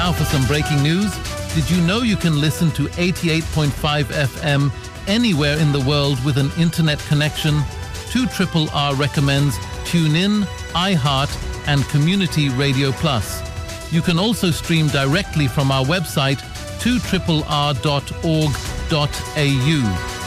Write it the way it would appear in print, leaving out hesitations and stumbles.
Now for some breaking news. Did you know you can listen to 88.5 FM anywhere in the world with an internet connection? 2RRR recommends TuneIn, iHeart, and Community Radio Plus. You can also stream directly from our website 2RRR.org.au.